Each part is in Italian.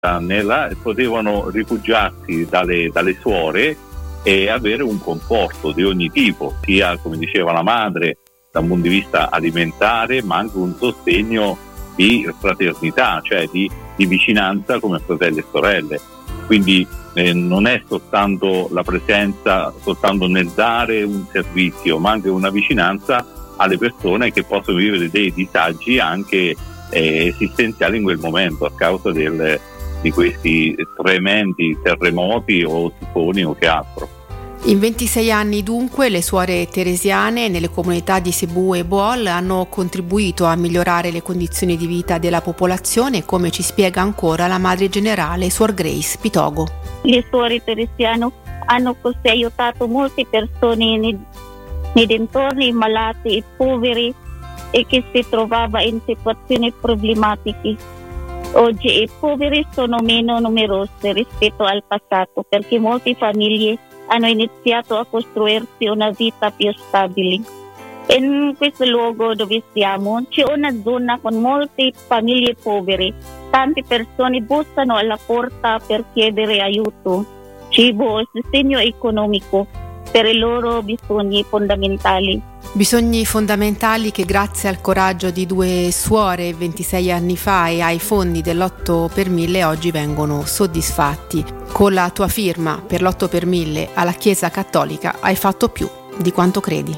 potevano rifugiarsi dalle suore e avere un conforto di ogni tipo, sia, come diceva la madre, da un punto di vista alimentare, ma anche un sostegno di fraternità, cioè di vicinanza come fratelli e sorelle. Quindi non è soltanto la presenza, soltanto nel dare un servizio, ma anche una vicinanza alle persone che possono vivere dei disagi anche esistenziali in quel momento a causa di questi tremendi terremoti o tifoni o che altro. In 26 anni dunque le suore teresiane nelle comunità di Cebu e Bohol hanno contribuito a migliorare le condizioni di vita della popolazione, come ci spiega ancora la madre generale Suor Grace Pitogo. Le suore teresiane hanno così aiutato molte persone nei dintorni malati e poveri e che si trovava in situazioni problematiche. Oggi i poveri sono meno numerosi rispetto al passato perché molte famiglie hanno iniziato a costruirsi una vita più stabile. In questo luogo dove siamo c'è una zona con molte famiglie povere. Tante persone bussano alla porta per chiedere aiuto, cibo o sostegno economico per i loro bisogni fondamentali. Bisogni fondamentali che grazie al coraggio di 2 suore 26 anni fa e ai fondi dell'8 per 1000 oggi vengono soddisfatti. Con la tua firma per l'8 per 1000 alla Chiesa Cattolica hai fatto più di quanto credi.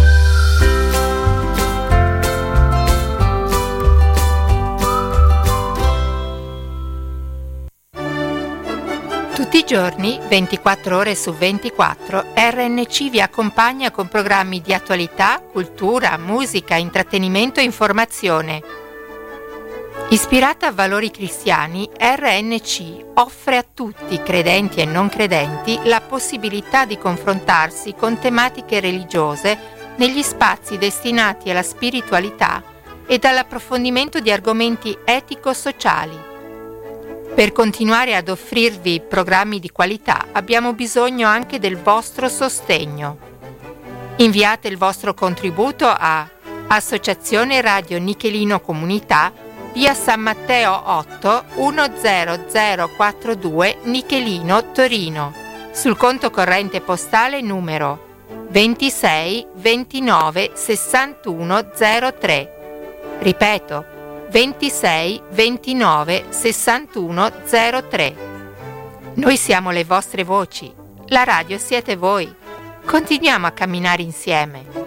Tutti i giorni, 24 ore su 24, RNC vi accompagna con programmi di attualità, cultura, musica, intrattenimento e informazione. Ispirata a valori cristiani, RNC offre a tutti, credenti e non credenti, la possibilità di confrontarsi con tematiche religiose negli spazi destinati alla spiritualità e all'approfondimento di argomenti etico-sociali. Per continuare ad offrirvi programmi di qualità abbiamo bisogno anche del vostro sostegno. Inviate il vostro contributo a Associazione Radio Nichelino Comunità, via San Matteo 8 10042 Nichelino, Torino, sul conto corrente postale numero 26 29 61 03. Ripeto, 26 29 61 03. Noi siamo le vostre voci, la radio siete voi. Continuiamo a camminare insieme.